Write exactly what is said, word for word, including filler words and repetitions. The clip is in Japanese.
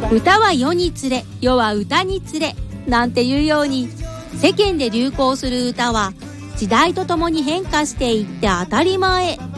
歌は世につれ、世は歌につれなんていうように、世間で流行する歌は時代とともに変化していって当たり前